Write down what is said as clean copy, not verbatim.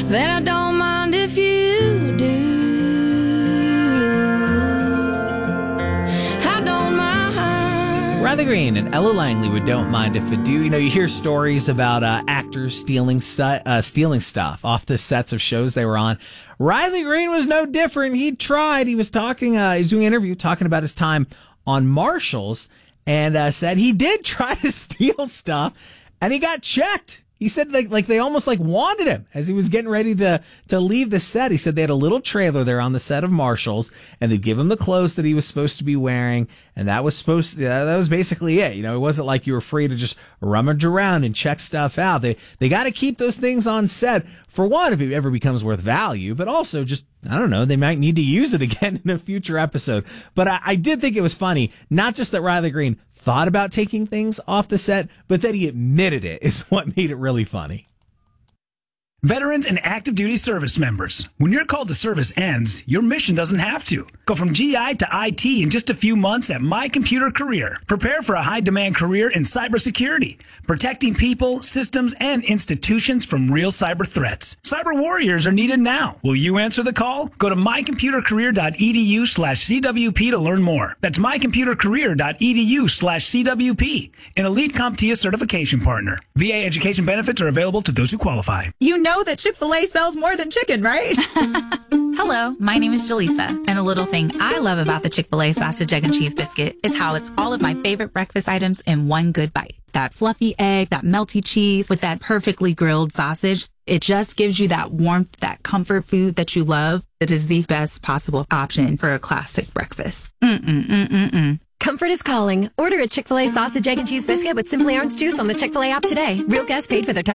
then I don't mind if you do. I don't mind. Riley Green and Ella Langley with Don't Mind If I Do. You know, you hear stories about actors stealing stuff off the sets of shows they were on. Riley Green was no different. He tried. He was talking, he was doing an interview talking about his time on Marshalls and said he did try to steal stuff and he got checked. He said like they almost wanted him as he was getting ready to leave the set. He said they had a little trailer there on the set of Marshalls and they'd give him the clothes that he was supposed to be wearing. And that was basically it. You know, it wasn't like you were free to just rummage around and check stuff out. They got to keep those things on set for one, if it ever becomes worth value, but also just, I don't know, they might need to use it again in a future episode. But I did think it was funny, not just that Riley Green thought about taking things off the set, but that he admitted it is what made it really funny. Veterans and active duty service members, when your call to service ends, your mission doesn't have to. Go from GI to IT in just a few months at My Computer Career. Prepare for a high-demand career in cybersecurity, protecting people, systems, and institutions from real cyber threats. Cyber warriors are needed now. Will you answer the call? Go to mycomputercareer.edu/CWP to learn more. That's mycomputercareer.edu/CWP, an elite CompTIA certification partner. VA education benefits are available to those who qualify. You know that Chick-fil-A sells more than chicken, right? Hello, my name is Jaleesa, and a little thing I love about the Chick-fil-A sausage, egg, and cheese biscuit is how it's all of my favorite breakfast items in one good bite. That fluffy egg, that melty cheese with that perfectly grilled sausage. It just gives you that warmth, that comfort food that you love. It is the best possible option for a classic breakfast. Comfort is calling. Order a Chick-fil-A sausage, egg, and cheese biscuit with Simply Orange juice on the Chick-fil-A app today. Real guests paid for their